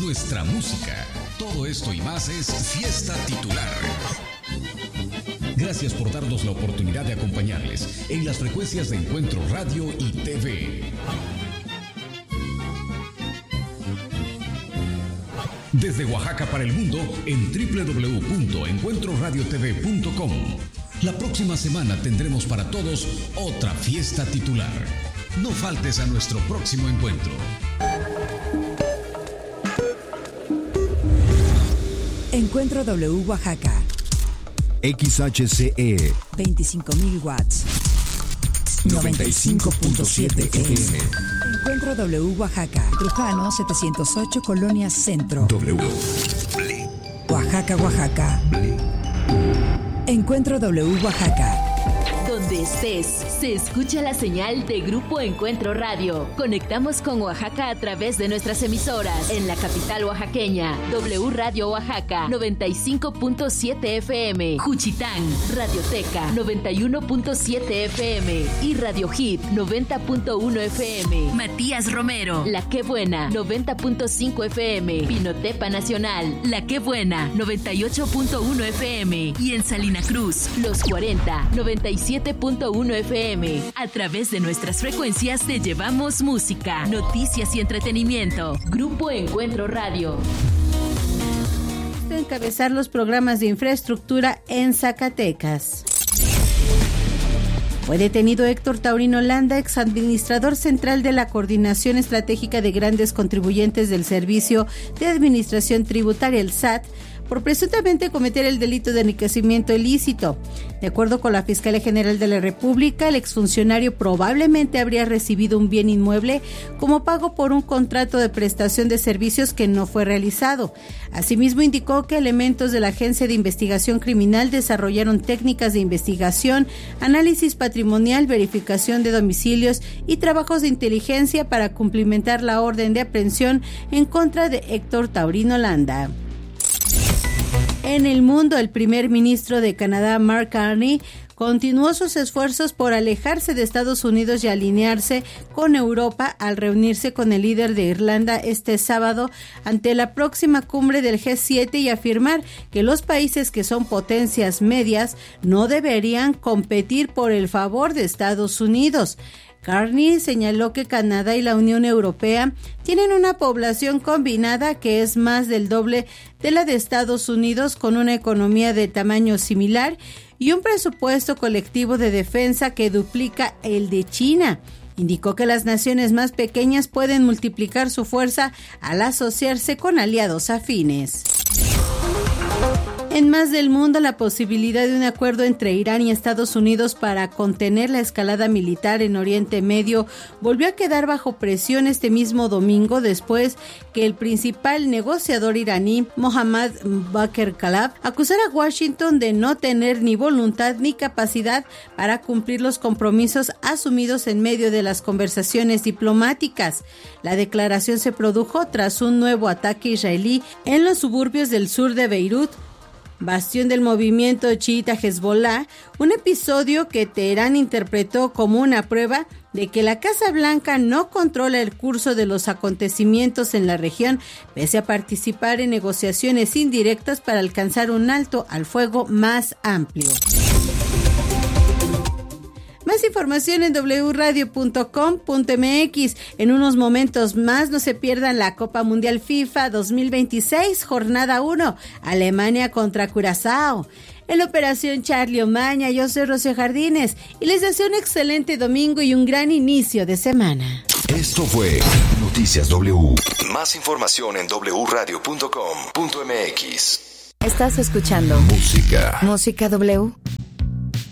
nuestra música. Todo esto y más es Fiesta Titular. Gracias por darnos la oportunidad de acompañarles en las frecuencias de Encuentro Radio y TV. Desde Oaxaca para el mundo en www.encuentroradiotv.com. La próxima semana tendremos para todos otra Fiesta Titular. No faltes a nuestro próximo encuentro. Encuentro W Oaxaca. XHCE 25,000 watts. 95.7 FM. Encuentro W Oaxaca. Trujano 708 Colonia Centro. W. Oaxaca, Oaxaca. Encuentro W Oaxaca. Donde estés, se escucha la señal de Grupo Encuentro Radio. Conectamos con Oaxaca a través de nuestras emisoras. En la capital oaxaqueña, W Radio Oaxaca, 95.7 FM. Juchitán, Radioteca, 91.7 FM. Y Radio Hit, 90.1 FM. Matías Romero, La Que Buena, 90.5 FM. Pinotepa Nacional, La Que Buena, 98.1 FM. Y en Salina Cruz, Los 40, 97.1 FM. A través de nuestras frecuencias te llevamos música, noticias y entretenimiento. Grupo Encuentro Radio. Encabezar los programas de infraestructura en Zacatecas. Fue detenido Héctor Taurino Landa, exadministrador central de la Coordinación Estratégica de Grandes Contribuyentes del Servicio de Administración Tributaria, el SAT, por presuntamente cometer el delito de enriquecimiento ilícito. De acuerdo con la Fiscalía General de la República, el exfuncionario probablemente habría recibido un bien inmueble como pago por un contrato de prestación de servicios que no fue realizado. Asimismo, indicó que elementos de la Agencia de Investigación Criminal desarrollaron técnicas de investigación, análisis patrimonial, verificación de domicilios y trabajos de inteligencia para cumplimentar la orden de aprehensión en contra de Héctor Taurino Landa. En el mundo, el primer ministro de Canadá, Mark Carney, continuó sus esfuerzos por alejarse de Estados Unidos y alinearse con Europa al reunirse con el líder de Irlanda este sábado ante la próxima cumbre del G7 y afirmar que los países que son potencias medias no deberían competir por el favor de Estados Unidos. Carney señaló que Canadá y la Unión Europea tienen una población combinada que es más del doble de la de Estados Unidos, con una economía de tamaño similar y un presupuesto colectivo de defensa que duplica el de China. Indicó que las naciones más pequeñas pueden multiplicar su fuerza al asociarse con aliados afines. En más del mundo, la posibilidad de un acuerdo entre Irán y Estados Unidos para contener la escalada militar en Oriente Medio volvió a quedar bajo presión este mismo domingo después que el principal negociador iraní, Mohammad Bakr Kalab, acusara a Washington de no tener ni voluntad ni capacidad para cumplir los compromisos asumidos en medio de las conversaciones diplomáticas. La declaración se produjo tras un nuevo ataque israelí en los suburbios del sur de Beirut, bastión del movimiento chiita Hezbollah, un episodio que Teherán interpretó como una prueba de que la Casa Blanca no controla el curso de los acontecimientos en la región, pese a participar en negociaciones indirectas para alcanzar un alto al fuego más amplio. Más información en wradio.com.mx. En unos momentos más no se pierdan la Copa Mundial FIFA 2026, jornada 1, Alemania contra Curazao. En la Operación Charlie Omaña, yo soy Rocío Jardines y les deseo un excelente domingo y un gran inicio de semana. Esto fue Noticias W. Más información en wradio.com.mx. Estás escuchando Música W.